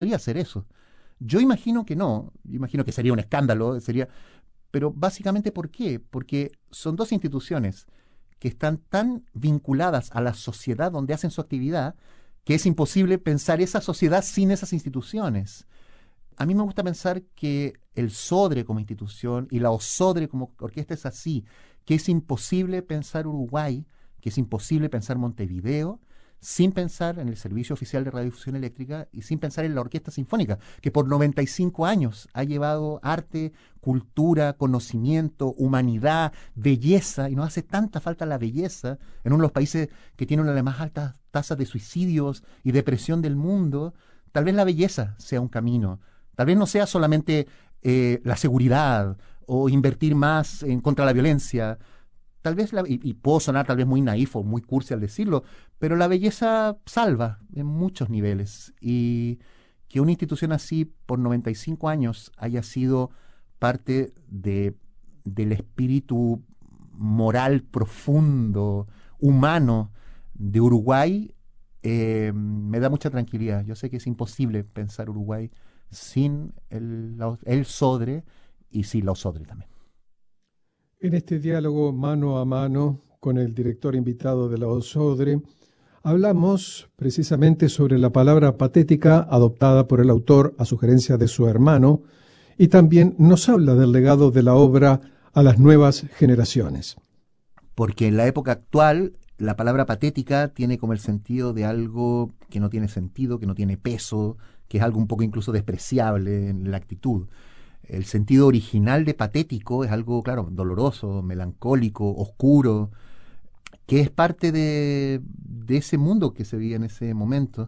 podría hacer eso. Yo imagino que no, yo imagino que sería un escándalo, pero básicamente ¿por qué? Porque son dos instituciones que están tan vinculadas a la sociedad donde hacen su actividad que es imposible pensar esa sociedad sin esas instituciones. A mí me gusta pensar que el SODRE como institución y la OSODRE como orquesta es así, que es imposible pensar Uruguay, que es imposible pensar Montevideo, sin pensar en el Servicio Oficial de Radiodifusión Eléctrica y sin pensar en la Orquesta Sinfónica, que por 95 años ha llevado arte, cultura, conocimiento, humanidad, belleza, y nos hace tanta falta la belleza en uno de los países que tiene una de las más altas tasas de suicidios y depresión del mundo. Tal vez la belleza sea un camino. Tal vez no sea solamente la seguridad o invertir más en contra la violencia. Tal vez, y puedo sonar tal vez muy naif o muy cursi al decirlo, pero la belleza salva en muchos niveles. Y que una institución así por 95 años haya sido parte del espíritu moral profundo, humano de Uruguay, me da mucha tranquilidad. Yo sé que es imposible pensar Uruguay sin el Sodre y sin la Osodre también. En este diálogo mano a mano con el director invitado de la OSODRE, hablamos precisamente sobre la palabra patética adoptada por el autor a sugerencia de su hermano y también nos habla del legado de la obra a las nuevas generaciones. Porque en la época actual la palabra patética tiene como el sentido de algo que no tiene sentido, que no tiene peso, que es algo un poco incluso despreciable en la actitud. El sentido original de patético es algo, claro, doloroso, melancólico, oscuro, que es parte de ese mundo que se vivía en ese momento.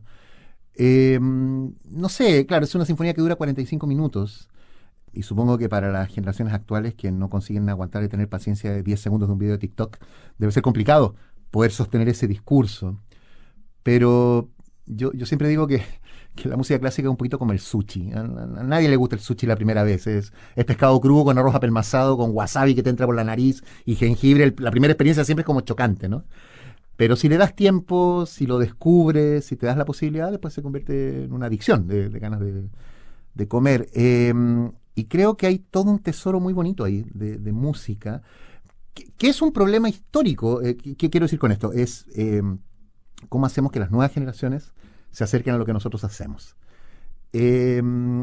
No sé, claro, es una sinfonía que dura 45 minutos y supongo que para las generaciones actuales que no consiguen aguantar y tener paciencia de 10 segundos de un video de TikTok, debe ser complicado poder sostener ese discurso. Pero yo siempre digo que la música clásica es un poquito como el sushi. A nadie le gusta el sushi la primera vez. Es pescado crudo con arroz apelmazado, con wasabi que te entra por la nariz y jengibre. La primera experiencia siempre es como chocante, ¿no? Pero si le das tiempo, si lo descubres, si te das la posibilidad, después se convierte en una adicción de ganas de comer. Y creo que hay todo un tesoro muy bonito ahí de música, que es un problema histórico. ¿Qué quiero decir con esto? Es cómo hacemos que las nuevas generaciones se acerquen a lo que nosotros hacemos. Eh,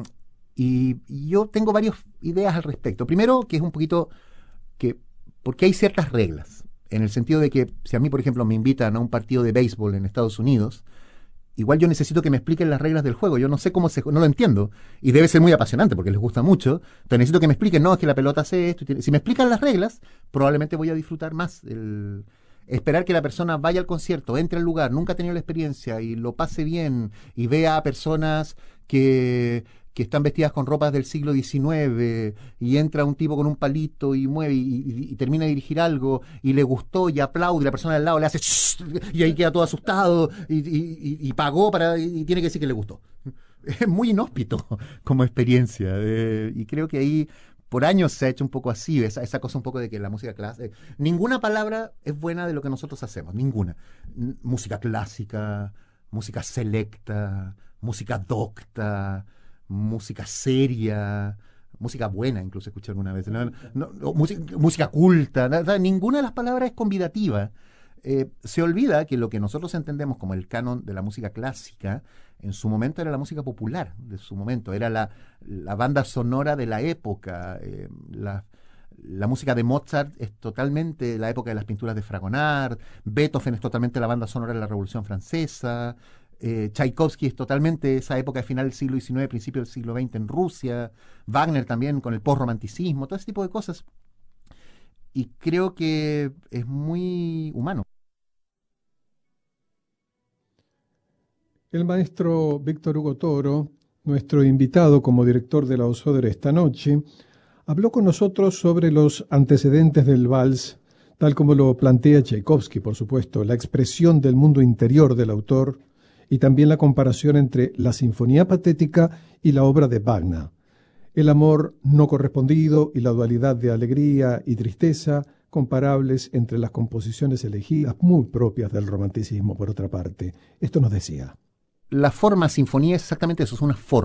y yo tengo varias ideas al respecto. Primero, que es un poquito que, porque hay ciertas reglas, en el sentido de que si a mí, por ejemplo, me invitan a un partido de béisbol en Estados Unidos, igual yo necesito que me expliquen las reglas del juego. Yo no sé no lo entiendo. Y debe ser muy apasionante porque les gusta mucho. Pero necesito que me expliquen, no, es que la pelota hace esto. Si me explican las reglas, probablemente voy a disfrutar más. Esperar que la persona vaya al concierto, entre al lugar, nunca ha tenido la experiencia y lo pase bien y vea a personas que están vestidas con ropas del siglo XIX y entra un tipo con un palito y mueve y termina de dirigir algo y le gustó y aplaude y la persona del lado le hace y ahí queda todo asustado y pagó y tiene que decir que le gustó. Es muy inhóspito como experiencia y creo que ahí por años se ha hecho un poco así, esa cosa un poco de que la música clásica, ninguna palabra es buena de lo que nosotros hacemos, ninguna. Música clásica, música selecta, música docta, música seria, música buena, incluso escuché alguna vez, música culta, ninguna de las palabras es convidativa. Se olvida que lo que nosotros entendemos como el canon de la música clásica, en su momento era la música popular de su momento, era la banda sonora de la época. La música de Mozart es totalmente la época de las pinturas de Fragonard, Beethoven es totalmente la banda sonora de la Revolución Francesa, Tchaikovsky es totalmente esa época de final del siglo XIX, principio del siglo XX en Rusia, Wagner también con el postromanticismo, todo ese tipo de cosas. Y creo que es muy humano. El maestro Víctor Hugo Toro, nuestro invitado como director de la OSODRE esta noche, habló con nosotros sobre los antecedentes del vals, tal como lo plantea Tchaikovsky, por supuesto, la expresión del mundo interior del autor y también la comparación entre la Sinfonía Patética y la obra de Wagner. El amor no correspondido y la dualidad de alegría y tristeza comparables entre las composiciones elegidas, muy propias del romanticismo, por otra parte. Esto nos decía. La forma sinfonía es exactamente eso, es una forma.